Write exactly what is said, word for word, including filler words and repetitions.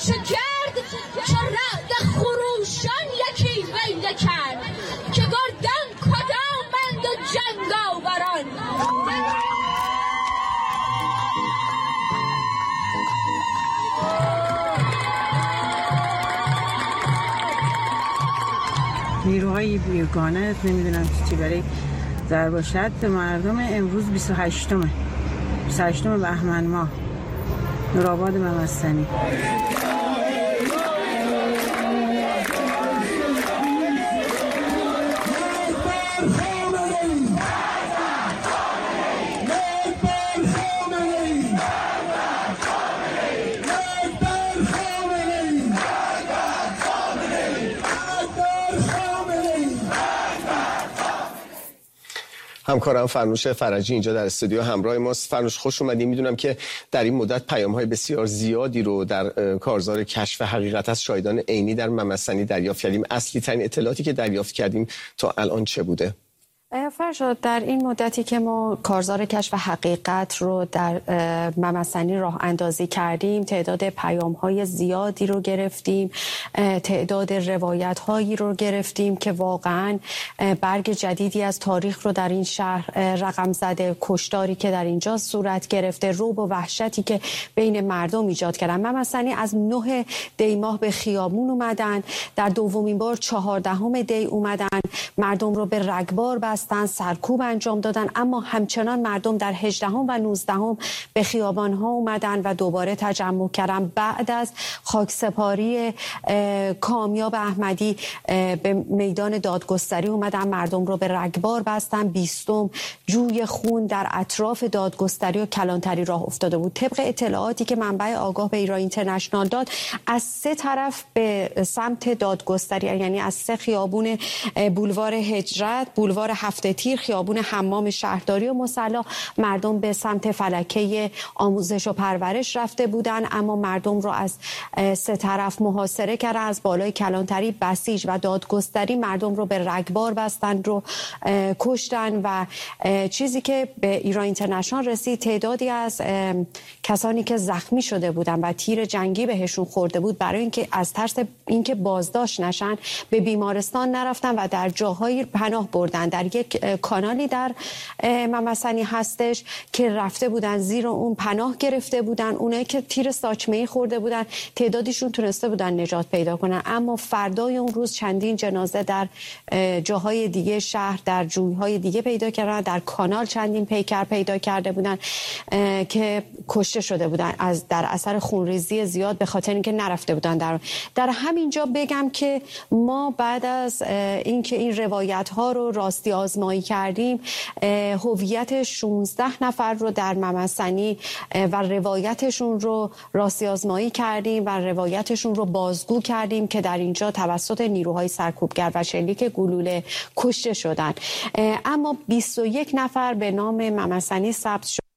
چه کرد که رعد خروشان یکی ویله کرد که گردن کدامند و جنگاوران. نیروهای بیگانه نمیدونم چی برای ضرب و شتم مردم امروز بیست و هشتم بیست و هشتم بهمن ماه نورآباد ممسنی. همکارم فرنوش فرجی اینجا در استودیو همراه ماست. فرنوش خوش اومدی. میدونم که در این مدت پیام‌های بسیار زیادی رو در کارزار کشف حقیقت از شاهدان عینی در ممسنی دریافت کردیم. اصلی ترین اطلاعاتی که دریافت کردیم تا الان چه بوده؟ فرشاد، در این مدتی که ما کارزار کشف حقیقت رو در ممسنی راه اندازی کردیم، تعداد پیام‌های زیادی رو گرفتیم، تعداد روایت‌هایی رو گرفتیم که واقعاً برگ جدیدی از تاریخ رو در این شهر رقم زده. کشتاری که در اینجا صورت گرفته، رعب و وحشتی که بین مردم ایجاد کردن. ممسنی از نه دی ماه به خیابون اومدن، در دومین بار چهاردهم دی اومدن، مردم رو به رگبار بستن، سرکوب انجام دادن، اما همچنان مردم در هجدهم و نوزدهم به خیابان ها اومدن و دوباره تجمع کردن. بعد از خاکسپاری کامیاب احمدی به میدان دادگستری اومدن، مردم رو به رگبار بستن. بیستم جوی خون در اطراف دادگستری و کلانتری راه افتاده بود. طبق اطلاعاتی که منبع آگاه به ایران اینترنشنال داد، از سه طرف به سمت دادگستری، یعنی از سه خیابون، بولوار هجرت، بولوار هفته تیر، خیابون حمام شهرداری و مصلی، مردم به سمت فلکه آموزش و پرورش رفته بودن، اما مردم رو از سه طرف محاصره کردن. از بالای کلانتری، بسیج و دادگستری مردم رو به رگبار بستن، رو کشتن. و چیزی که به ایران اینترنشنال رسید، تعدادی از کسانی که زخمی شده بودن و تیر جنگی بهشون خورده بود، برای اینکه از ترس اینکه بازداشت نشن به بیمارستان نرفتن و در جاهایی پناه بردن. در یک کانالی در ممسنی هستش که رفته بودن زیر اون پناه گرفته بودن. اونایی که تیر ساچمه‌ای خورده بودن، تعدادیشون تونسته بودن نجات پیدا کنن، اما فردای اون روز چندین جنازه در جاهای دیگه شهر، در جویهای دیگه پیدا کردن. در کانال چندین پیکر پیدا کرده بودن که کشته شده بودن از در اثر خونریزی زیاد، به خاطر اینکه نرفته بودن. در در همینجا بگم که ما بعد از اینکه این روایت ها رو راستی آزمایی کردیم، هویت شانزده نفر رو در ممسنی و روایتشون رو راستی آزمایی کردیم و روایتشون رو بازگو کردیم که در اینجا توسط نیروهای سرکوبگر و شلیک گلوله کشته شدن. اما بیست و یک نفر به نام ممسنی ثبت شد